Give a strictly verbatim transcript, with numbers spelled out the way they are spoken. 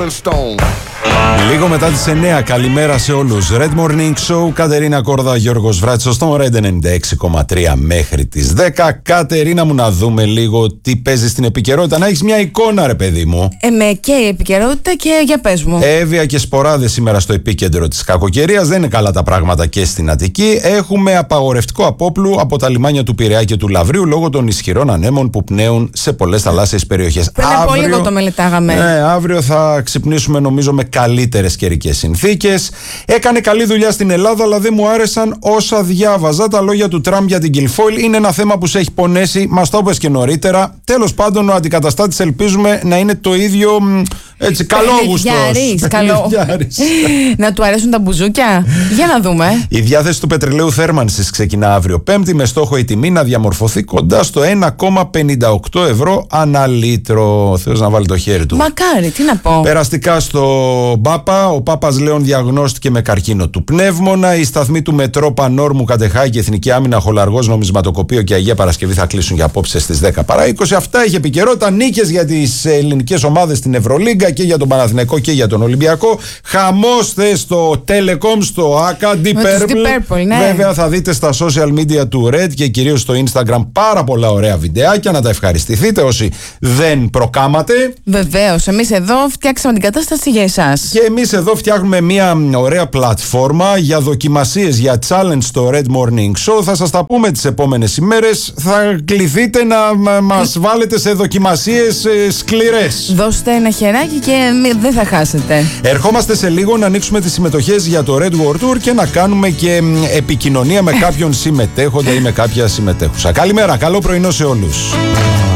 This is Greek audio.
Rolling Stone. Λίγο μετά τις εννιά, καλημέρα σε όλους. Red Morning Show, Κατερίνα Κόρδα, Γιώργος Βράτσος, στον Red ενενήντα έξι κόμμα τρία μέχρι τις δέκα. Κατερίνα μου, να δούμε λίγο τι παίζει στην επικαιρότητα. Να έχεις μια εικόνα, ρε παιδί μου. Ε, με και η επικαιρότητα και για πες μου. Έβια και σποράδες σήμερα στο επίκεντρο της κακοκαιρίας. Δεν είναι καλά τα πράγματα και στην Αττική. Έχουμε απαγορευτικό απόπλου από τα λιμάνια του Πειραιά και του Λαβρίου λόγω των ισχυρών ανέμων που πνέουν σε πολλές θαλάσσιες περιοχές. Πριν από λίγο το μελετάγαμε. Ναι, αύριο θα ξυπνήσουμε νομίζω με καλύτερες καιρικές συνθήκες. Έκανε καλή δουλειά στην Ελλάδα, αλλά δεν μου άρεσαν όσα διάβαζα. Τα λόγια του Τραμπ για την Κιλφόιλ είναι ένα θέμα που σε έχει πονέσει. Μας το είπες και νωρίτερα. Τέλος πάντων, ο αντικαταστάτης ελπίζουμε να είναι το ίδιο έτσι καλόγουστος. Καλό. Να του αρέσουν τα μπουζούκια. Για να δούμε. Η διάθεση του πετρελαίου θέρμανσης ξεκινά αύριο Πέμπτη με στόχο η τιμή να διαμορφωθεί κοντά στο ένα κόμμα πενήντα οκτώ ευρώ ανά λίτρο. Θεός να βάλει το χέρι του. Μακάρι, τι να πω. Περαστικά στο Πάπα. Ο Πάπας Λέων διαγνώστηκε με καρκίνο του πνεύμονα. Οι σταθμοί του Μετρό Πανόρμου, Κατεχάκη, Εθνική Άμυνα, Χολαργός, Νομισματοκοπείο και Αγία Παρασκευή θα κλείσουν για απόψε στις δέκα παρά είκοσι. Αυτά είχε επικαιρότητα. Νίκες για τις ελληνικές ομάδες στην Ευρωλίγκα και για τον Παναθηναϊκό και για τον Ολυμπιακό. Χαμός θε στο Telecom, στο άκα, Deep Purple. Ναι. Βέβαια θα δείτε στα social media του Red και κυρίως στο Instagram πάρα πολλά ωραία βιντεάκια. Να τα ευχαριστηθείτε όσοι δεν προκάματε. Βεβαίως, εμείς εδώ φτιάξαμε την κατάσταση για εσάς. Και εμείς εδώ φτιάχνουμε μια ωραία πλατφόρμα για δοκιμασίες, για challenge στο Red Morning Show. Θα σας τα πούμε τις επόμενες ημέρες. Θα κληθείτε να μας βάλετε σε δοκιμασίες ε, σκληρές. Δώστε ένα χεράκι και δεν θα χάσετε. Ερχόμαστε σε λίγο να ανοίξουμε τις συμμετοχές για το Red World Tour και να κάνουμε και επικοινωνία με κάποιον συμμετέχοντα ή με κάποια συμμετέχουσα. Καλημέρα, καλό πρωινό σε όλους.